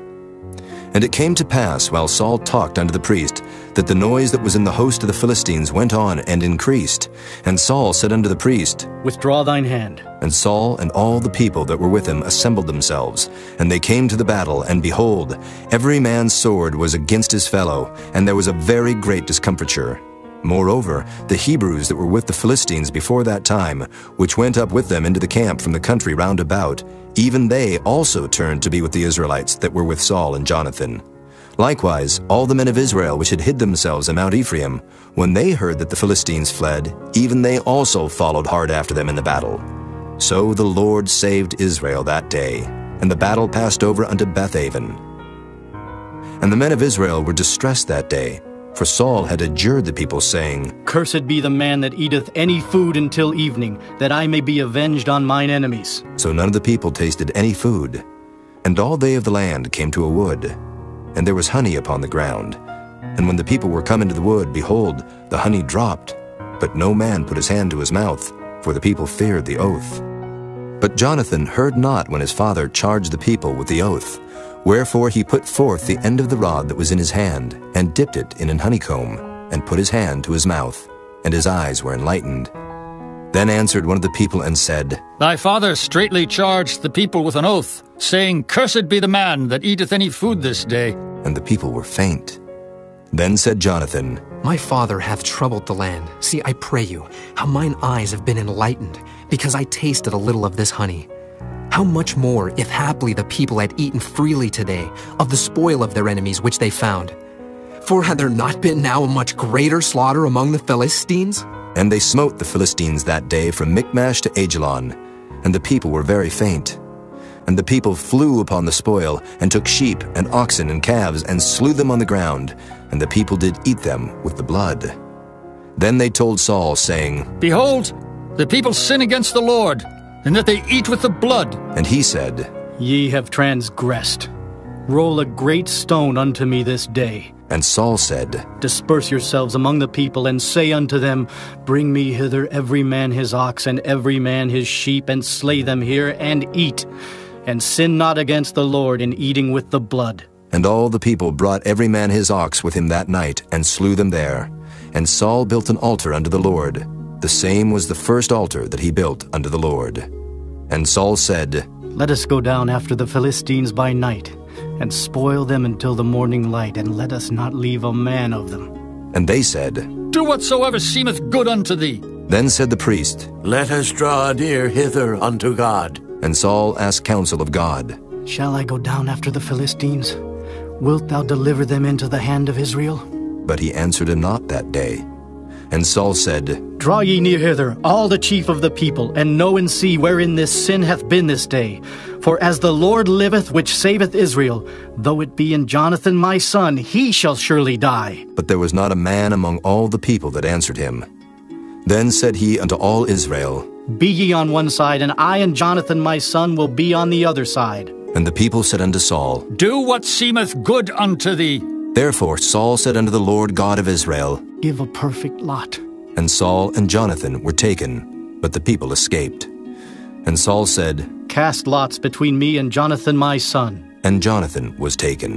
And it came to pass, while Saul talked unto the priest, that the noise that was in the host of the Philistines went on and increased. And Saul said unto the priest, Withdraw thine hand. And Saul and all the people that were with him assembled themselves. And they came to the battle, and behold, every man's sword was against his fellow, and there was a very great discomfiture. Moreover, the Hebrews that were with the Philistines before that time, which went up with them into the camp from the country round about, even they also turned to be with the Israelites that were with Saul and Jonathan. Likewise, all the men of Israel which had hid themselves in Mount Ephraim, when they heard that the Philistines fled, even they also followed hard after them in the battle. So the Lord saved Israel that day, and the battle passed over unto Bethaven. And the men of Israel were distressed that day, for Saul had adjured the people, saying, Cursed be the man that eateth any food until evening, that I may be avenged on mine enemies. So none of the people tasted any food. And all they of the land came to a wood, and there was honey upon the ground. And when the people were come into the wood, behold, the honey dropped, but no man put his hand to his mouth, for the people feared the oath. But Jonathan heard not when his father charged the people with the oath. Wherefore he put forth the end of the rod that was in his hand, and dipped it in an honeycomb, and put his hand to his mouth, and his eyes were enlightened. Then answered one of the people and said, Thy father straitly charged the people with an oath, saying, Cursed be the man that eateth any food this day. And the people were faint. Then said Jonathan, My father hath troubled the land. See, I pray you, how mine eyes have been enlightened, because I tasted a little of this honey. How much more, if haply the people had eaten freely today, of the spoil of their enemies which they found? For had there not been now a much greater slaughter among the Philistines? And they smote the Philistines that day from Michmash to Aijalon, and the people were very faint. And the people flew upon the spoil, and took sheep, and oxen, and calves, and slew them on the ground, and the people did eat them with the blood. Then they told Saul, saying, Behold, the people sin against the Lord, and that they eat with the blood. And he said, Ye have transgressed. Roll a great stone unto me this day. And Saul said, Disperse yourselves among the people, and say unto them, Bring me hither every man his ox, and every man his sheep, and slay them here, and eat. And sin not against the Lord in eating with the blood. And all the people brought every man his ox with him that night, and slew them there. And Saul built an altar unto the Lord. The same was the first altar that he built unto the Lord. And Saul said, Let us go down after the Philistines by night, and spoil them until the morning light, and let us not leave a man of them. And they said, Do whatsoever seemeth good unto thee. Then said the priest, Let us draw near hither unto God. And Saul asked counsel of God, Shall I go down after the Philistines? Wilt thou deliver them into the hand of Israel? But he answered him not that day. And Saul said, Draw ye near hither, all the chief of the people, and know and see wherein this sin hath been this day. For as the Lord liveth, which saveth Israel, though it be in Jonathan my son, he shall surely die. But there was not a man among all the people that answered him. Then said he unto all Israel, Be ye on one side, and I and Jonathan my son will be on the other side. And the people said unto Saul, Do what seemeth good unto thee. Therefore Saul said unto the Lord God of Israel, Give a perfect lot. And Saul and Jonathan were taken, but the people escaped. And Saul said, Cast lots between me and Jonathan my son. And Jonathan was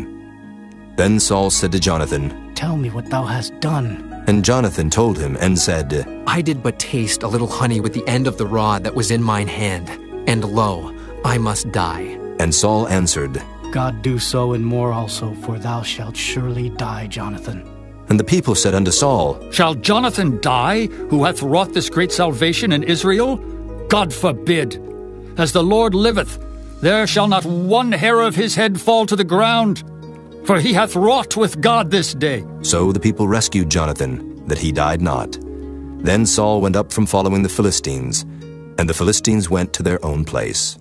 taken. Then Saul said to Jonathan, Tell me what thou hast done. And Jonathan told him and said, I did but taste a little honey with the end of the rod that was in mine hand, and lo, I must die. And Saul answered, God do so and more also, for thou shalt surely die, Jonathan. And the people said unto Saul, Shall Jonathan die, who hath wrought this great salvation in Israel? God forbid. As the Lord liveth, there shall not one hair of his head fall to the ground, for he hath wrought with God this day. So the people rescued Jonathan, that he died not. Then Saul went up from following the Philistines, and the Philistines went to their own place.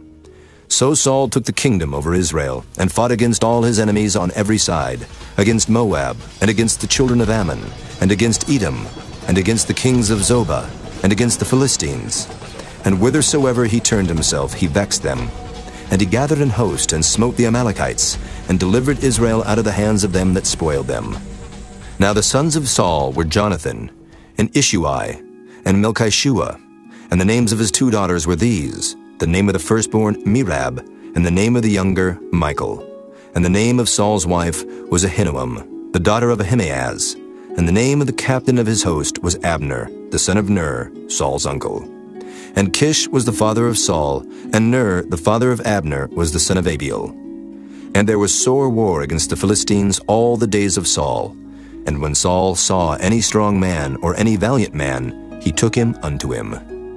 So Saul took the kingdom over Israel, and fought against all his enemies on every side, against Moab, and against the children of Ammon, and against Edom, and against the kings of Zobah, and against the Philistines. And whithersoever he turned himself, he vexed them. And he gathered an host, and smote the Amalekites, and delivered Israel out of the hands of them that spoiled them. Now the sons of Saul were Jonathan, and Ishuai, and Melchishua, and the names of his two daughters were these, the name of the firstborn Merab, and the name of the younger Michal. And the name of Saul's wife was Ahinoam, the daughter of Ahimaaz. And the name of the captain of his host was Abner, the son of Ner, Saul's uncle. And Kish was the father of Saul, and Ner, the father of Abner, was the son of Abiel. And there was sore war against the Philistines all the days of Saul. And when Saul saw any strong man or any valiant man, he took him unto him.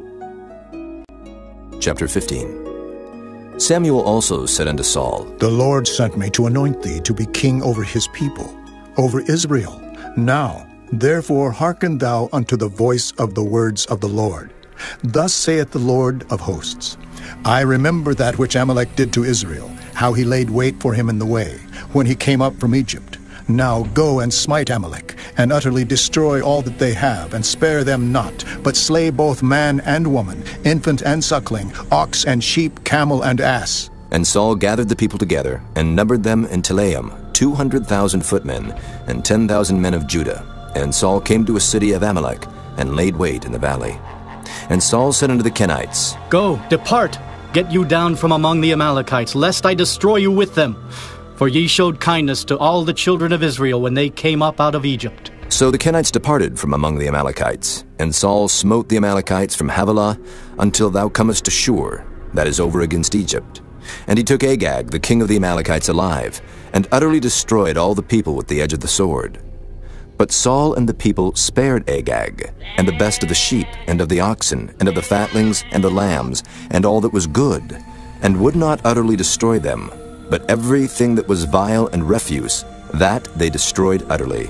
Chapter fifteen. Samuel also said unto Saul, The Lord sent me to anoint thee to be king over his people, over Israel. Now, therefore, hearken thou unto the voice of the words of the Lord. Thus saith the Lord of hosts, I remember that which Amalek did to Israel, how he laid wait for him in the way, when he came up from Egypt. Now go and smite Amalek, and utterly destroy all that they have, and spare them not, but slay both man and woman, infant and suckling, ox and sheep, camel and ass. And Saul gathered the people together, and numbered them in Telaim, two hundred thousand footmen, and ten thousand men of Judah. And Saul came to a city of Amalek, and laid wait in the valley. And Saul said unto the Kenites, Go, depart, get you down from among the Amalekites, lest I destroy you with them. For ye showed kindness to all the children of Israel when they came up out of Egypt. So the Kenites departed from among the Amalekites, and Saul smote the Amalekites from Havilah until thou comest to Shur, that is over against Egypt. And he took Agag, the king of the Amalekites, alive, and utterly destroyed all the people with the edge of the sword. But Saul and the people spared Agag, and the best of the sheep, and of the oxen, and of the fatlings, and the lambs, and all that was good, and would not utterly destroy them, but everything that was vile and refuse, that they destroyed utterly.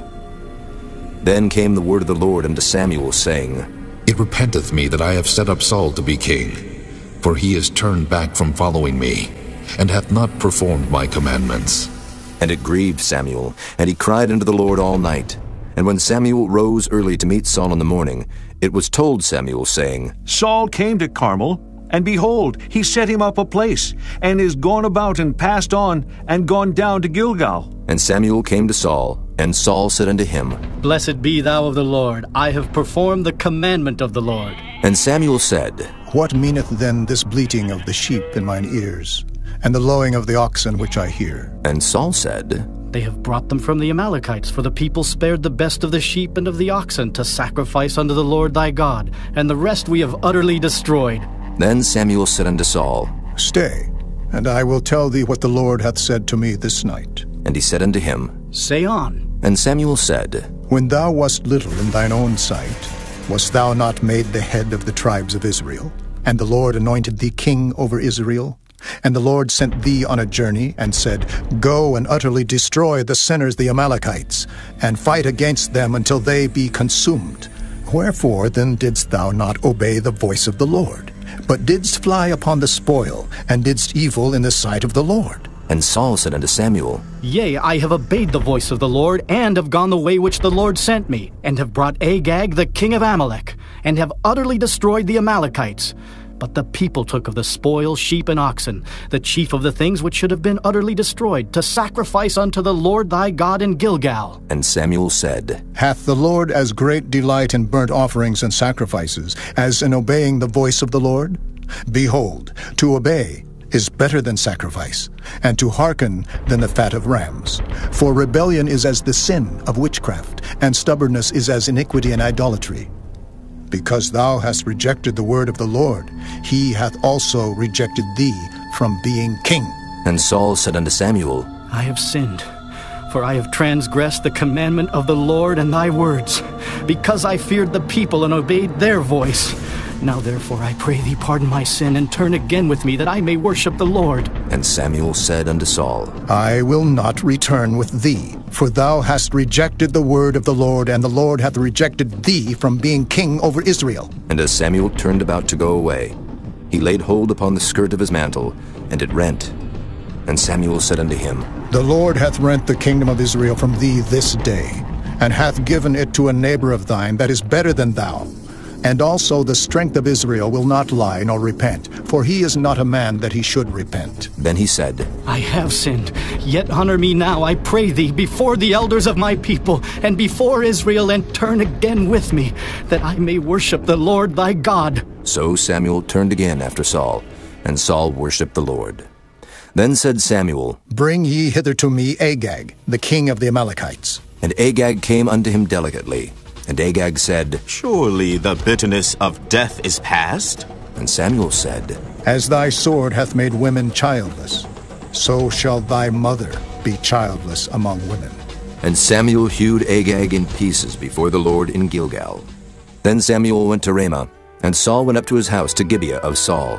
Then came the word of the Lord unto Samuel, saying, It repenteth me that I have set up Saul to be king, for he is turned back from following me, and hath not performed my commandments. And it grieved Samuel, and he cried unto the Lord all night. And when Samuel rose early to meet Saul in the morning, it was told Samuel, saying, Saul came to Carmel, and behold, he set him up a place, and is gone about and passed on, and gone down to Gilgal. And Samuel came to Saul, and Saul said unto him, Blessed be thou of the Lord, I have performed the commandment of the Lord. And Samuel said, What meaneth then this bleating of the sheep in mine ears, and the lowing of the oxen which I hear? And Saul said, They have brought them from the Amalekites, for the people spared the best of the sheep and of the oxen to sacrifice unto the Lord thy God, and the rest we have utterly destroyed. Then Samuel said unto Saul, Stay, and I will tell thee what the Lord hath said to me this night. And he said unto him, Say on. And Samuel said, When thou wast little in thine own sight, wast thou not made the head of the tribes of Israel? And the Lord anointed thee king over Israel? And the Lord sent thee on a journey, and said, Go and utterly destroy the sinners the Amalekites, and fight against them until they be consumed. Wherefore then didst thou not obey the voice of the Lord, but didst fly upon the spoil, and didst evil in the sight of the Lord? And Saul said unto Samuel, Yea, I have obeyed the voice of the Lord, and have gone the way which the Lord sent me, and have brought Agag the king of Amalek, and have utterly destroyed the Amalekites. But the people took of the spoil sheep and oxen, the chief of the things which should have been utterly destroyed, to sacrifice unto the Lord thy God in Gilgal. And Samuel said, Hath the Lord as great delight in burnt offerings and sacrifices as in obeying the voice of the Lord? Behold, to obey is better than sacrifice, and to hearken than the fat of rams. For rebellion is as the sin of witchcraft, and stubbornness is as iniquity and idolatry. Because thou hast rejected the word of the Lord, he hath also rejected thee from being king. And Saul said unto Samuel, I have sinned, for I have transgressed the commandment of the Lord and thy words, because I feared the people and obeyed their voice. Now therefore I pray thee pardon my sin, and turn again with me, that I may worship the Lord. And Samuel said unto Saul, I will not return with thee, for thou hast rejected the word of the Lord, and the Lord hath rejected thee from being king over Israel. And as Samuel turned about to go away, he laid hold upon the skirt of his mantle, and it rent. And Samuel said unto him, The Lord hath rent the kingdom of Israel from thee this day, and hath given it to a neighbor of thine that is better than thou. And also the strength of Israel will not lie nor repent, for he is not a man that he should repent. Then he said, I have sinned, yet honor me now, I pray thee, before the elders of my people, and before Israel, and turn again with me, that I may worship the Lord thy God. So Samuel turned again after Saul, and Saul worshipped the Lord. Then said Samuel, Bring ye hither to me Agag, the king of the Amalekites. And Agag came unto him delicately. And Agag said, Surely the bitterness of death is past? And Samuel said, As thy sword hath made women childless, so shall thy mother be childless among women. And Samuel hewed Agag in pieces before the Lord in Gilgal. Then Samuel went to Ramah, and Saul went up to his house to Gibeah of Saul.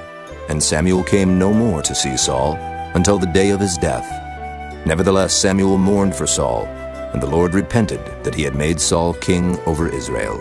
And Samuel came no more to see Saul until the day of his death. Nevertheless Samuel mourned for Saul, and the Lord repented that he had made Saul king over Israel.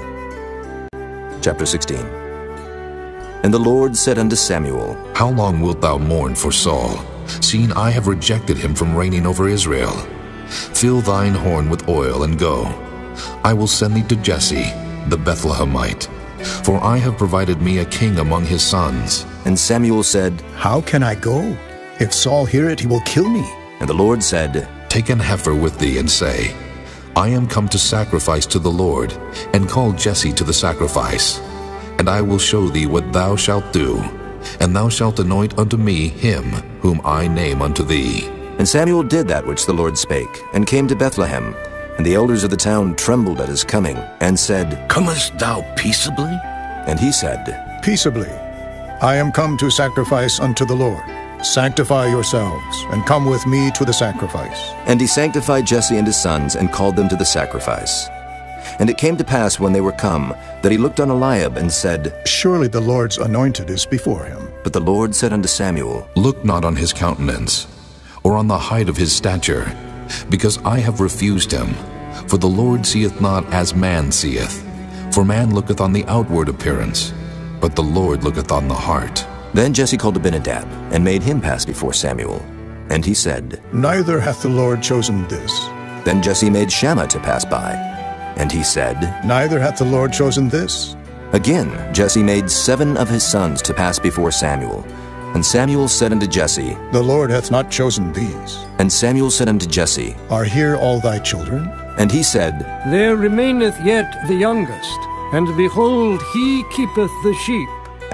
Chapter sixteen. And the Lord said unto Samuel, How long wilt thou mourn for Saul, seeing I have rejected him from reigning over Israel? Fill thine horn with oil, and go. I will send thee to Jesse, the Bethlehemite, for I have provided me a king among his sons. And Samuel said, How can I go? If Saul hear it, he will kill me. And the Lord said, Take an heifer with thee, and say, I am come to sacrifice to the Lord, and call Jesse to the sacrifice. And I will show thee what thou shalt do, and thou shalt anoint unto me him whom I name unto thee. And Samuel did that which the Lord spake, and came to Bethlehem. And the elders of the town trembled at his coming, and said, Comest thou peaceably? And he said, Peaceably. I am come to sacrifice unto the Lord. Sanctify yourselves, and come with me to the sacrifice. And he sanctified Jesse and his sons, and called them to the sacrifice. And it came to pass when they were come, that he looked on Eliab, and said, Surely the Lord's anointed is before him. But the Lord said unto Samuel, Look not on his countenance, or on the height of his stature, because I have refused him. For the Lord seeth not as man seeth. For man looketh on the outward appearance, but the Lord looketh on the heart. Then Jesse called Abinadab, and made him pass before Samuel. And he said, Neither hath the Lord chosen this. Then Jesse made Shammah to pass by. And he said, Neither hath the Lord chosen this. Again Jesse made seven of his sons to pass before Samuel. And Samuel said unto Jesse, The Lord hath not chosen these. And Samuel said unto Jesse, Are here all thy children? And he said, There remaineth yet the youngest, and behold, he keepeth the sheep.